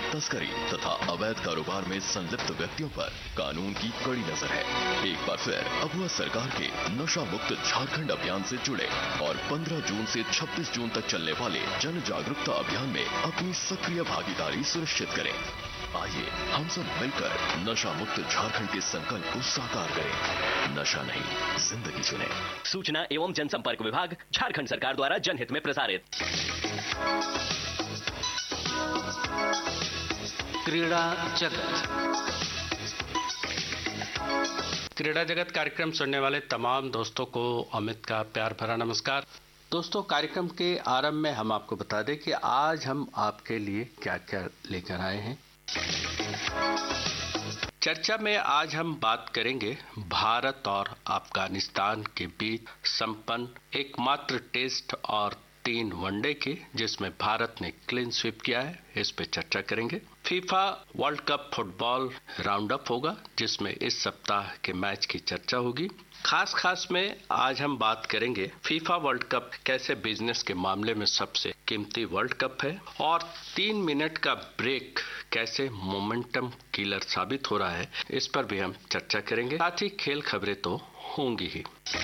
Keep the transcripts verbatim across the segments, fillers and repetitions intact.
तस्करी तथा अवैध कारोबार में संलिप्त व्यक्तियों पर कानून की कड़ी नजर है। एक बार फिर अगुआ सरकार के नशा मुक्त झारखंड अभियान से जुड़े और पंद्रह जून से छब्बीस जून तक चलने वाले जन जागरूकता अभियान में अपनी सक्रिय भागीदारी सुनिश्चित करें। आइए हम सब मिलकर नशा मुक्त झारखंड के संकल्प को साकार करें। नशा नहीं, जिंदगी चुने। सूचना एवं जनसंपर्क विभाग, झारखंड सरकार द्वारा जनहित में प्रसारित। क्रीड़ा जगत क्रीड़ा जगत कार्यक्रम सुनने वाले तमाम दोस्तों को अमित का प्यार भरा नमस्कार। दोस्तों, कार्यक्रम के आरंभ में हम आपको बता दें कि आज हम आपके लिए क्या क्या लेकर आए हैं। चर्चा में आज हम बात करेंगे भारत और अफगानिस्तान के बीच संपन्न एकमात्र टेस्ट और तीन वनडे की, जिसमें भारत ने क्लीन स्वीप किया है। इस पे चर्चा करेंगे। FIFA world cup football round up होगा, जिसमें इस सप्ताह के मैच की चर्चा होगी। खास खास में आज हम बात करेंगे फीफा वर्ल्ड कप कैसे बिजनेस के मामले में सबसे कीमती वर्ल्ड कप है, और तीन मिनट का ब्रेक कैसे मोमेंटम किलर साबित हो रहा है, इस पर भी हम चर्चा करेंगे। साथ ही खेल खबरें तो होंगी ही।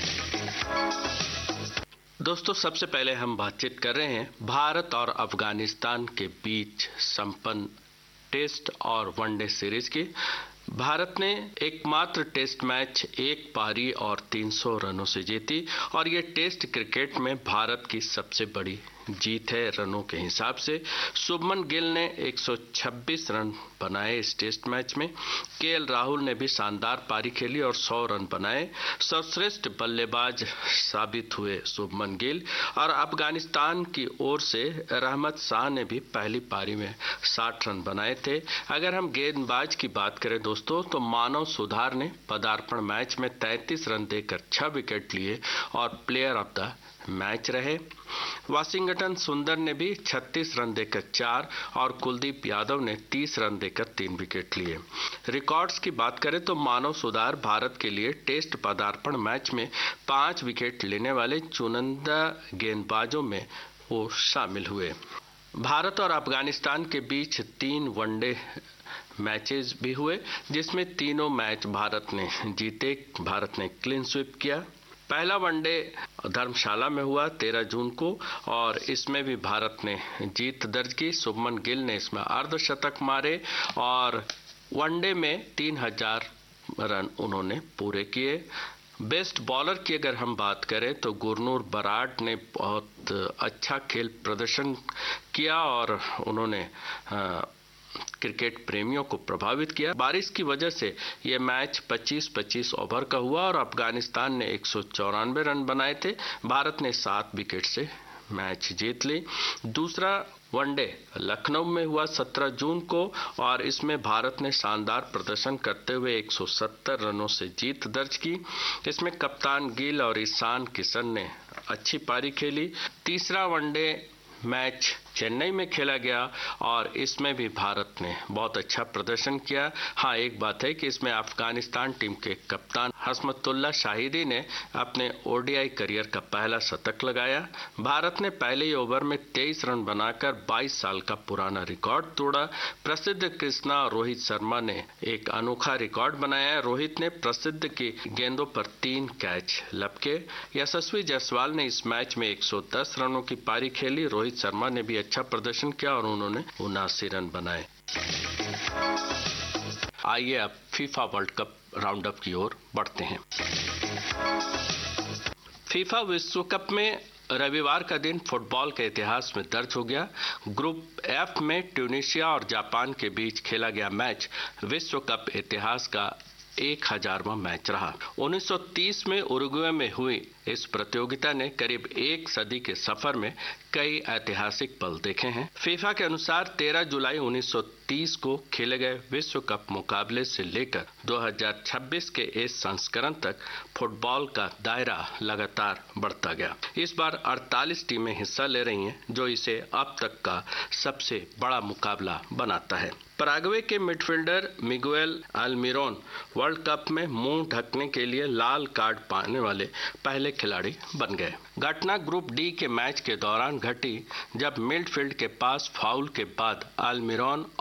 दोस्तों, सबसे पहले हम बातचीत कर रहे हैं भारत और अफगानिस्तान के बीच संपन्न टेस्ट और वनडे सीरीज की। भारत ने एकमात्र टेस्ट मैच एक पारी और तीन सौ रनों से जीती, और ये टेस्ट क्रिकेट में भारत की सबसे बड़ी जीत है रनों के हिसाब से। शुभमन गिल ने एक सौ छब्बीस रन बनाए इस टेस्ट मैच में। केएल राहुल ने भी शानदार पारी खेली और सौ रन बनाए। सर्वश्रेष्ठ बल्लेबाज साबित हुए शुभमन गिल, और अफगानिस्तान की ओर से रहमत शाह ने भी पहली पारी में साठ रन बनाए थे। अगर हम गेंदबाज की बात करें दोस्तों, तो मानव सुधार ने पदार्पण मैच में तैंतीस रन देकर छह विकेट लिए और प्लेयर ऑफ द मैच रहे। वाशिंगटन सुंदर ने भी छत्तीस रन देकर चार, और कुलदीप यादव ने तीस रन देकर तीन विकेट लिए। रिकॉर्ड्स की बात करें तो मानव सुधार भारत के लिए टेस्ट पदार्पण मैच में पांच विकेट लेने वाले चुनिंदा गेंदबाजों में वो शामिल हुए। भारत और अफगानिस्तान के बीच तीन वनडे मैचेस भी हुए, जिसमें तीनों मैच भारत ने जीते। भारत ने क्लीन स्वीप किया। पहला वनडे धर्मशाला में हुआ तेरह जून को, और इसमें भी भारत ने जीत दर्ज की। शुभमन गिल ने इसमें अर्धशतक मारे और वनडे में तीन हजार रन उन्होंने पूरे किए। बेस्ट बॉलर की अगर हम बात करें तो गुरनूर बराड़ ने बहुत अच्छा खेल प्रदर्शन किया, और उन्होंने आ, क्रिकेट प्रेमियों को प्रभावित किया। बारिश की वजह से यह मैच पच्चीस पच्चीस ओवर का हुआ, और अफगानिस्तान ने एक सौ चौरानवे रन बनाए थे। भारत ने सात विकेट से मैच जीत ली। दूसरा वनडे लखनऊ में हुआ सत्रह जून को, और इसमें भारत ने शानदार प्रदर्शन करते हुए एक सौ सत्तर रनों से जीत दर्ज की। इसमें कप्तान गिल और ईशान किशन ने अच्छी पारी खेली। तीसरा वनडे मैच चेन्नई में खेला गया, और इसमें भी भारत ने बहुत अच्छा प्रदर्शन किया। हाँ, एक बात है कि इसमें अफगानिस्तान टीम के कप्तान हसमतुल्ला शाहिदी ने अपने ओडीआई करियर का पहला शतक लगाया। भारत ने पहले ही ओवर में तेईस रन बनाकर बाईस साल का पुराना रिकॉर्ड तोड़ा। प्रसिद्ध कृष्णा और रोहित शर्मा ने एक अनोखा रिकॉर्ड बनाया। रोहित ने प्रसिद्ध की गेंदों पर तीन कैच लपके। यशस्वी जायसवाल ने इस मैच में एक सौ दस रनों की पारी खेली। रोहित शर्मा ने भी अच्छा प्रदर्शन किया और उन्होंने उनासी रन बनाए। आइए अब FIFA world cup round up की ओर बढ़ते हैं। फीफा विश्व कप में रविवार का दिन फुटबॉल के इतिहास में दर्ज हो गया। ग्रुप एफ में ट्यूनीशिया और जापान के बीच खेला गया मैच विश्व कप इतिहास का एक हजारवां मैच रहा। उन्नीस सौ तीस में उरुग्वे में हुई इस प्रतियोगिता ने करीब एक सदी के सफर में कई ऐतिहासिक पल देखे हैं। फीफा के अनुसार तेरह जुलाई उन्नीस सौ तीस को खेले गए विश्व कप मुकाबले से लेकर दो हज़ार छब्बीस के इस संस्करण तक फुटबॉल का दायरा लगातार बढ़ता गया। इस बार अड़तालीस टीमें हिस्सा ले रही हैं, जो इसे अब तक का सबसे बड़ा मुकाबला बनाता है। पराग्वे के मिडफील्डर मिगुएल अल्मिरोन वर्ल्ड कप में मुंह ढकने के लिए लाल कार्ड पाने वाले पहले खिलाड़ी बन गए। घटना ग्रुप डी के मैच के दौरान घटी, जब मिडफील्ड के पास फाउल के बाद अल्मिरोन